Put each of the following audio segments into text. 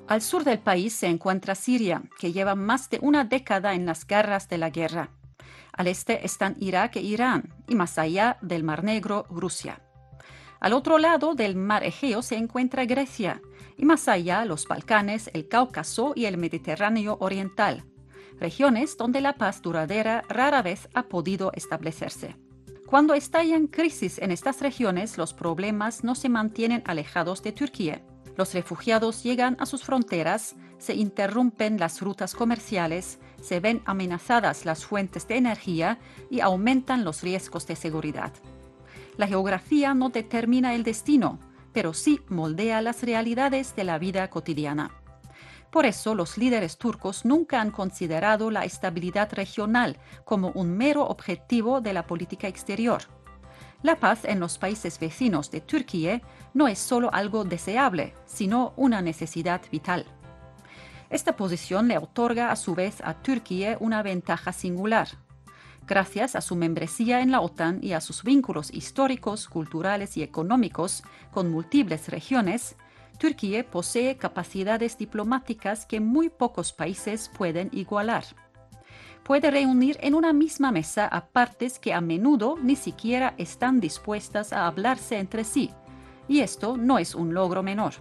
Al sur del país se encuentra Siria, que lleva más de una década en las garras de la guerra. Al este están Irak e Irán, y más allá del Mar Negro, Rusia. Al otro lado del Mar Egeo se encuentra Grecia, y más allá los Balcanes, el Cáucaso y el Mediterráneo oriental, regiones donde la paz duradera rara vez ha podido establecerse. Cuando estallan crisis en estas regiones, los problemas no se mantienen alejados de Turquía. Los refugiados llegan a sus fronteras, se interrumpen las rutas comerciales, se ven amenazadas las fuentes de energía y aumentan los riesgos de seguridad. La geografía no determina el destino, pero sí moldea las realidades de la vida cotidiana. Por eso, los líderes turcos nunca han considerado la estabilidad regional como un mero objetivo de la política exterior. La paz en los países vecinos de Turquía no es solo algo deseable, sino una necesidad vital. Esta posición le otorga a su vez a Turquía una ventaja singular. Gracias a su membresía en la OTAN y a sus vínculos históricos, culturales y económicos con múltiples regiones, Turquía posee capacidades diplomáticas que muy pocos países pueden igualar. Puede reunir en una misma mesa a partes que a menudo ni siquiera están dispuestas a hablarse entre sí, y esto no es un logro menor.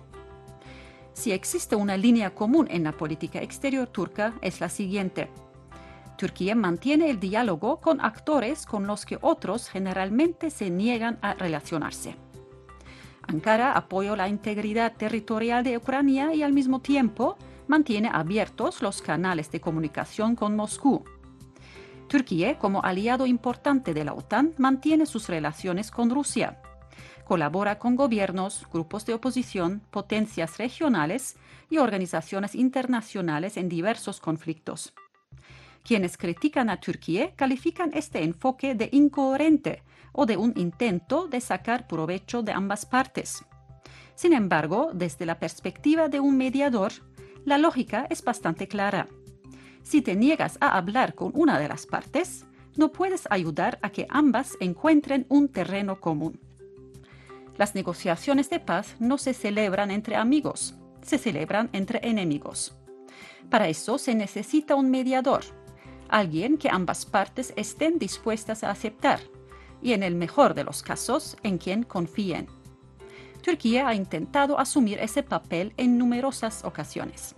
Si existe una línea común en la política exterior turca, es la siguiente. Turquía mantiene el diálogo con actores con los que otros generalmente se niegan a relacionarse. Ankara apoya la integridad territorial de Ucrania y al mismo tiempo mantiene abiertos los canales de comunicación con Moscú. Turquía, como aliado importante de la OTAN, mantiene sus relaciones con Rusia. Colabora con gobiernos, grupos de oposición, potencias regionales y organizaciones internacionales en diversos conflictos. Quienes critican a Turquía califican este enfoque de incoherente o de un intento de sacar provecho de ambas partes. Sin embargo, desde la perspectiva de un mediador, la lógica es bastante clara. Si te niegas a hablar con una de las partes, no puedes ayudar a que ambas encuentren un terreno común. Las negociaciones de paz no se celebran entre amigos, se celebran entre enemigos. Para eso se necesita un mediador, alguien que ambas partes estén dispuestas a aceptar y, en el mejor de los casos, en quien confíen. Turquía ha intentado asumir ese papel en numerosas ocasiones.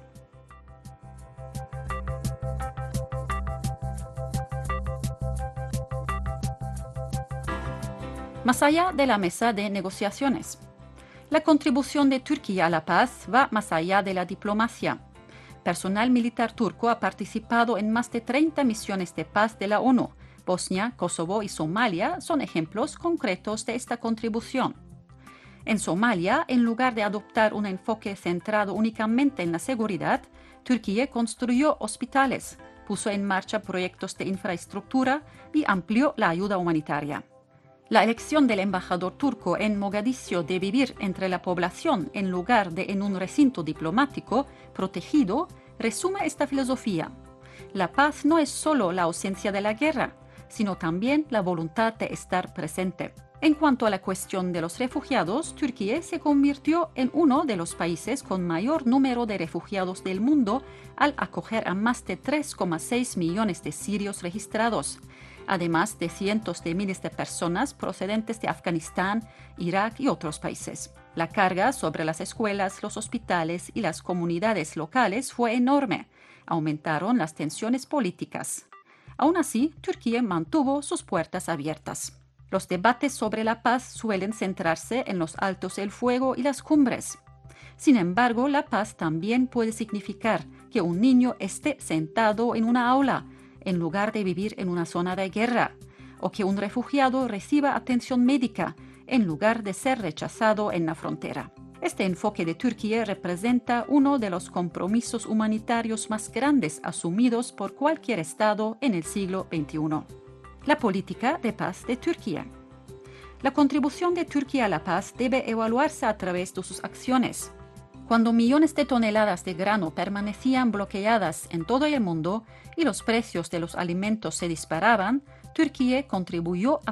Más allá de la mesa de negociaciones. La contribución de Turquía a la paz va más allá de la diplomacia. Personal militar turco ha participado en más de 30 misiones de paz de la ONU. Bosnia, Kosovo y Somalia son ejemplos concretos de esta contribución. En Somalia, en lugar de adoptar un enfoque centrado únicamente en la seguridad, Turquía construyó hospitales, puso en marcha proyectos de infraestructura y amplió la ayuda humanitaria. La elección del embajador turco en Mogadiscio de vivir entre la población en lugar de en un recinto diplomático protegido resume esta filosofía. La paz no es solo la ausencia de la guerra, sino también la voluntad de estar presente. En cuanto a la cuestión de los refugiados, Turquía se convirtió en uno de los países con mayor número de refugiados del mundo al acoger a más de 3,6 millones de sirios registrados, además de cientos de miles de personas procedentes de Afganistán, Irak y otros países. La carga sobre las escuelas, los hospitales y las comunidades locales fue enorme. Aumentaron las tensiones políticas. Aún así, Turquía mantuvo sus puertas abiertas. Los debates sobre la paz suelen centrarse en los altos el fuego y las cumbres. Sin embargo, la paz también puede significar que un niño esté sentado en una aula, en lugar de vivir en una zona de guerra, o que un refugiado reciba atención médica, en lugar de ser rechazado en la frontera. Este enfoque de Turquía representa uno de los compromisos humanitarios más grandes asumidos por cualquier Estado en el siglo XXI. La política de paz de Turquía. La contribución de Turquía a la paz debe evaluarse a través de sus acciones. Cuando millones de toneladas de grano permanecían bloqueadas en todo el mundo y los precios de los alimentos se disparaban, Turquía contribuyó a